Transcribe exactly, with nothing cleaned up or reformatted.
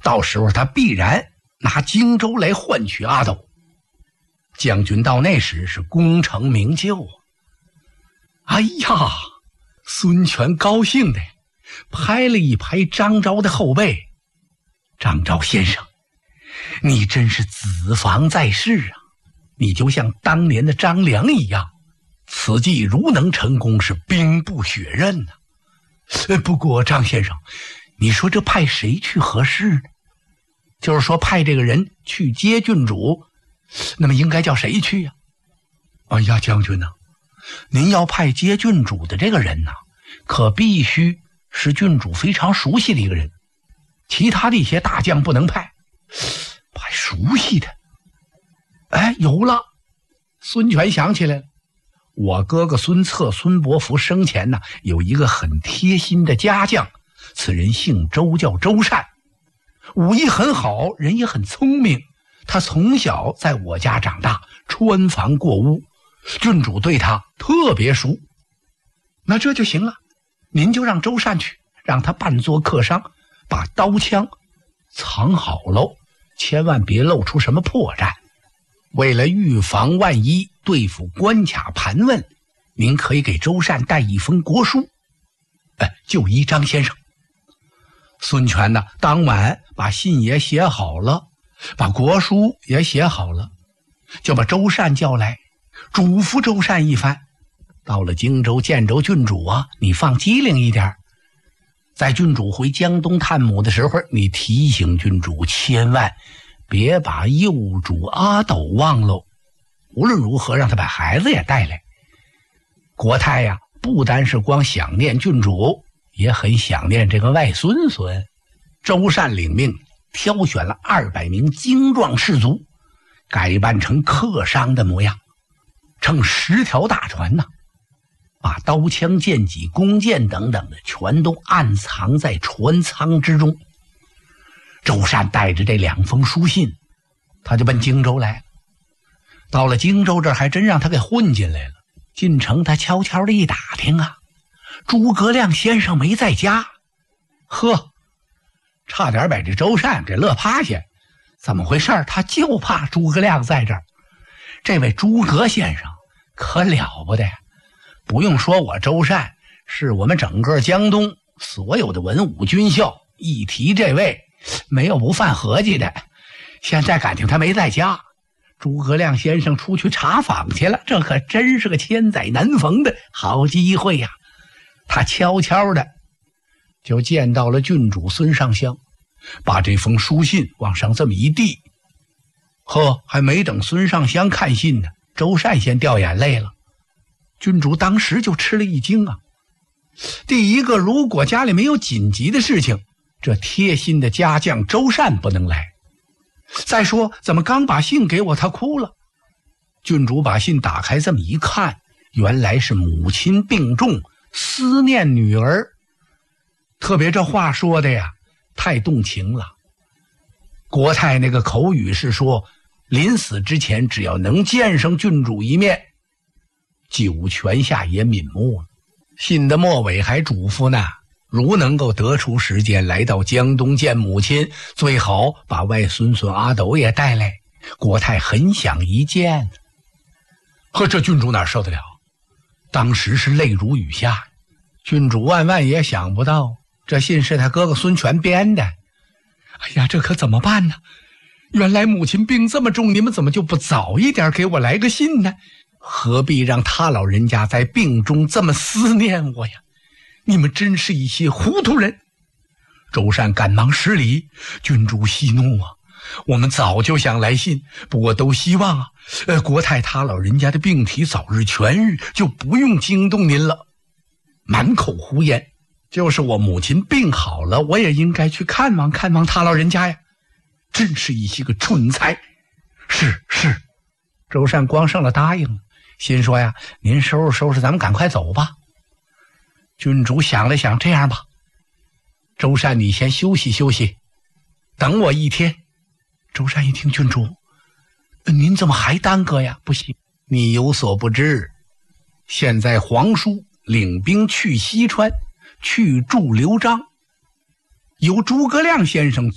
到时候他必然拿荆州来换取阿斗。将军到那时是功成名就啊！哎呀，孙权高兴的拍了一拍张昭的后背。张昭先生，你真是子房在世啊！你就像当年的张良一样，此计如能成功，是兵不血刃呢、啊。不过张先生，你说这派谁去合适呢？就是说派这个人去接郡主，那么应该叫谁去呀、啊？哎呀，将军呐、啊，您要派接郡主的这个人呐、啊，可必须是郡主非常熟悉的一个人，其他的一些大将不能派。派熟悉的，哎，有了！孙权想起来了，我哥哥孙策、孙伯符生前呢有一个很贴心的家将，此人姓周，叫周善，武艺很好，人也很聪明。他从小在我家长大，穿房过屋，郡主对他特别熟。那这就行了，您就让周善去，让他扮作客商，把刀枪藏好喽，千万别露出什么破绽。为了预防万一，对付关卡盘问，您可以给周善带一封国书，哎，就依张先生。孙权呢，当晚把信也写好了，把国书也写好了，就把周善叫来，嘱咐周善一番。到了荆州建州郡主啊，你放机灵一点，在郡主回江东探母的时候，你提醒郡主千万别把幼主阿斗忘喽，无论如何让他把孩子也带来。国泰呀、啊，不单是光想念郡主，也很想念这个外孙孙。周善领命，挑选了二百名精壮士卒，改扮成客商的模样，乘十条大船呢、啊，把刀枪剑戟弓箭等等的全都暗藏在船舱之中。周善带着这两封书信，他就奔荆州来了。到了荆州这儿，还真让他给混进来了。进城他悄悄的一打听啊，诸葛亮先生没在家。呵，差点把这周善给乐趴下。怎么回事？他就怕诸葛亮在这儿。这位诸葛先生可了不得，不用说我周善，是我们整个江东所有的文武军校一提这位，没有不犯合计的。现在感情他没在家，诸葛亮先生出去查访去了，这可真是个千载难逢的好机会呀、啊！他悄悄的就见到了郡主孙尚香，把这封书信往上这么一递。呵，还没等孙尚香看信呢，周善先掉眼泪了。郡主当时就吃了一惊啊！第一个，如果家里没有紧急的事情，这贴心的家将周善不能来。再说，怎么刚把信给我，他哭了？郡主把信打开，这么一看，原来是母亲病重，思念女儿。特别这话说的呀，太动情了。国泰那个口语是说，临死之前只要能见上郡主一面，九泉下也瞑目了。信的末尾还嘱咐呢，如能够得出时间来到江东见母亲，最好把外孙孙阿斗也带来，国泰很想一见。呵，这郡主哪受得了？当时是泪如雨下。郡主万万也想不到，这信是他哥哥孙权编的。哎呀，这可怎么办呢？原来母亲病这么重，你们怎么就不早一点给我来个信呢？何必让他老人家在病中这么思念我呀？你们真是一些糊涂人！周善赶忙施礼，郡主息怒啊，我们早就想来信，不过都希望啊，呃，国泰他老人家的病体早日痊愈，就不用惊动您了。满口胡言，就是我母亲病好了，我也应该去看望看望他老人家呀！真是一些个蠢材。是是，周善光剩了答应了，心说呀，您收拾收拾，咱们赶快走吧。郡主想了想，这样吧，周善你先休息休息，等我一天。周善一听，郡主，您怎么还耽搁呀？不行，你有所不知，现在皇叔领兵去西川，去助刘璋，由诸葛亮先生